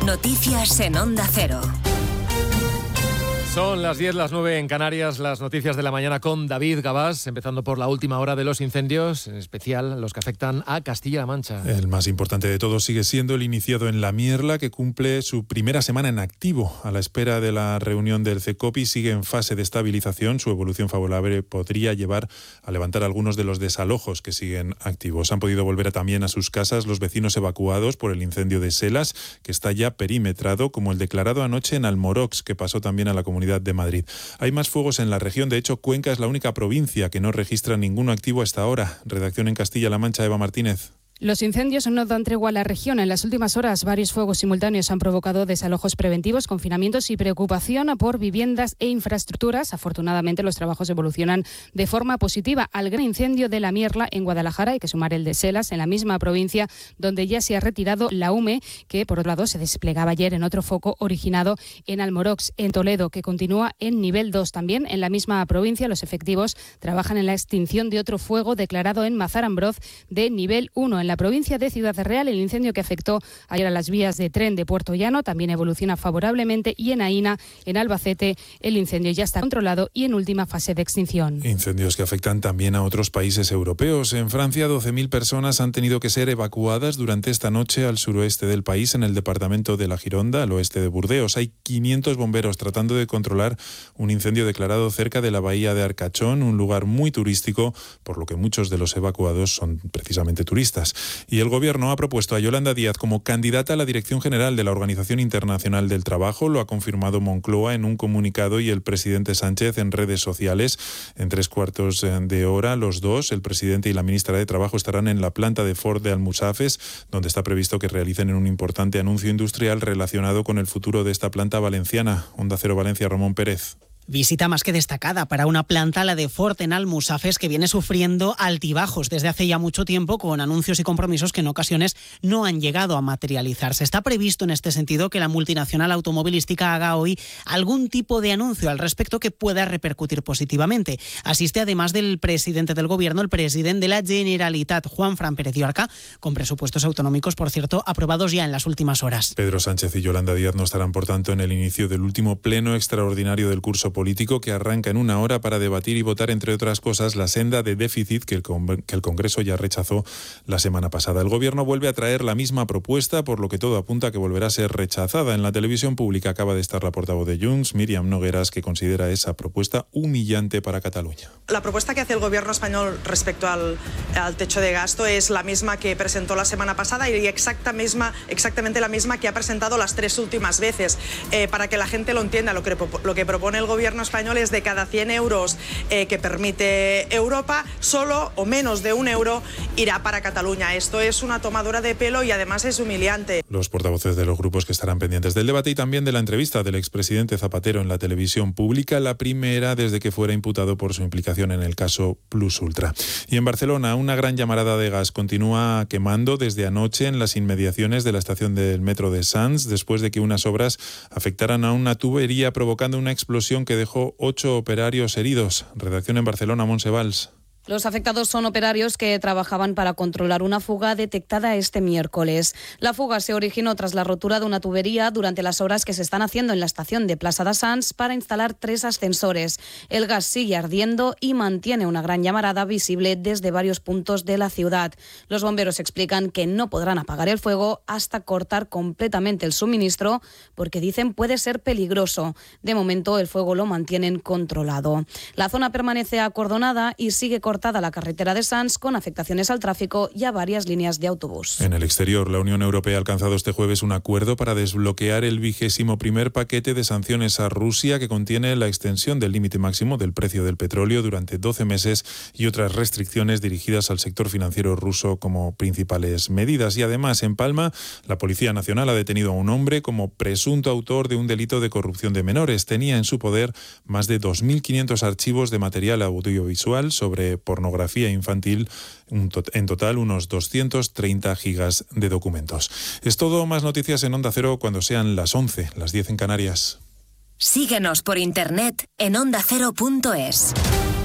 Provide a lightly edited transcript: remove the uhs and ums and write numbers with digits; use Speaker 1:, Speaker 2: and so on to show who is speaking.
Speaker 1: Noticias en Onda Cero.
Speaker 2: Son las 10, las 9 en Canarias, las noticias de la mañana con David Gabás, empezando por la última hora de los incendios, en especial los que afectan a Castilla-La Mancha.
Speaker 3: El más importante de todos sigue siendo el iniciado en La Mierla, que cumple su primera semana en activo. A la espera de la reunión del CECOPI, sigue en fase de estabilización. Su evolución favorable podría llevar a levantar algunos de los desalojos que siguen activos. Han podido volver también a sus casas los vecinos evacuados por el incendio de Selas, que está ya perimetrado, como el declarado anoche en Almorox, que pasó también a la Comunidad de Madrid. Hay más fuegos en la región. De hecho, Cuenca es la única provincia que no registra ninguno activo hasta ahora. Redacción en Castilla-La Mancha, Eva Martínez.
Speaker 4: Los incendios no dan tregua a la región. En las últimas horas, varios fuegos simultáneos han provocado desalojos preventivos, confinamientos y preocupación por viviendas e infraestructuras. Afortunadamente, los trabajos evolucionan de forma positiva. Al gran incendio de La Mierla en Guadalajara hay que sumar el de Selas, en la misma provincia, donde ya se ha retirado la UME, que por otro lado se desplegaba ayer en otro foco originado en Almorox, en Toledo, que continúa en nivel 2. También en la misma provincia, los efectivos trabajan en la extinción de otro fuego declarado en Mazarambroz de nivel 1. En la provincia de Ciudad Real, el incendio que afectó ayer a las vías de tren de Puerto Llano también evoluciona favorablemente, y en Aína, en Albacete, el incendio ya está controlado y en última fase de extinción.
Speaker 3: Incendios que afectan también a otros países europeos. En Francia, 12.000 personas han tenido que ser evacuadas durante esta noche al suroeste del país, en el departamento de la Gironda, al oeste de Burdeos. Hay 500 bomberos tratando de controlar un incendio declarado cerca de la bahía de Arcachón, un lugar muy turístico, por lo que muchos de los evacuados son precisamente turistas. Y el Gobierno ha propuesto a Yolanda Díaz como candidata a la dirección general de la Organización Internacional del Trabajo. Lo ha confirmado Moncloa en un comunicado y el presidente Sánchez en redes sociales. En 3/4 de hora, los dos, el presidente y la ministra de Trabajo, estarán en la planta de Ford de Almusafes, donde está previsto que realicen un importante anuncio industrial relacionado con el futuro de esta planta valenciana. Onda Cero Valencia, Ramón Pérez.
Speaker 5: Visita más que destacada para una planta, la de Ford en Almusafes, que viene sufriendo altibajos desde hace ya mucho tiempo, con anuncios y compromisos que en ocasiones no han llegado a materializarse. Está previsto en este sentido que la multinacional automovilística haga hoy algún tipo de anuncio al respecto que pueda repercutir positivamente. Asiste, además del presidente del Gobierno, el presidente de la Generalitat, Juanfran Pérez Llorca, con presupuestos autonómicos, por cierto, aprobados ya en las últimas horas.
Speaker 3: Pedro Sánchez y Yolanda Díaz no estarán, por tanto, en el inicio del último pleno extraordinario del curso político, que arranca en una hora para debatir y votar, entre otras cosas, la senda de déficit que el Congreso ya rechazó la semana pasada. El Gobierno vuelve a traer la misma propuesta, por lo que todo apunta a que volverá a ser rechazada. En la televisión pública acaba de estar la portavoz de Junts, Míriam Nogueras, que considera esa propuesta humillante para Cataluña.
Speaker 6: La propuesta que hace el Gobierno español respecto al techo de gasto es la misma que presentó la semana pasada y exactamente la misma que ha presentado las 3 últimas veces. Para que la gente lo entienda, lo que propone el Gobierno español es de cada 100 euros que permite Europa, solo o menos de 1 euro irá para Cataluña. Esto es una tomadura de pelo y además es humillante.
Speaker 3: Los portavoces de los grupos que estarán pendientes del debate y también de la entrevista del expresidente Zapatero en la televisión pública, la primera desde que fuera imputado por su implicación en el caso Plus Ultra. Y en Barcelona, una gran llamarada de gas continúa quemando desde anoche en las inmediaciones de la estación del metro de Sants, después de que unas obras afectaran a una tubería, provocando una explosión que dejó 8 operarios heridos. Redacción en Barcelona, Montse Valls.
Speaker 7: Los afectados son operarios que trabajaban para controlar una fuga detectada este miércoles. La fuga se originó tras la rotura de una tubería durante las obras que se están haciendo en la estación de Plaça de Sants para instalar 3 ascensores. El gas sigue ardiendo y mantiene una gran llamarada visible desde varios puntos de la ciudad. Los bomberos explican que no podrán apagar el fuego hasta cortar completamente el suministro, porque dicen puede ser peligroso. De momento el fuego lo mantienen controlado. La zona permanece acordonada y sigue cortada la carretera de Sants, con afectaciones al tráfico y a varias líneas de autobús.
Speaker 3: En el exterior, la Unión Europea ha alcanzado este jueves un acuerdo para desbloquear el 21º paquete de sanciones a Rusia, que contiene la extensión del límite máximo del precio del petróleo durante 12 meses y otras restricciones dirigidas al sector financiero ruso como principales medidas. Y además, en Palma, la Policía Nacional ha detenido a un hombre como presunto autor de un delito de corrupción de menores. Tenía en su poder más de 2.500 archivos de material audiovisual sobre pornografía infantil, en total unos 230 gigas de documentos. Es todo. Más noticias en Onda Cero cuando sean las 11, las 10 en Canarias.
Speaker 1: Síguenos por internet en ondacero.es.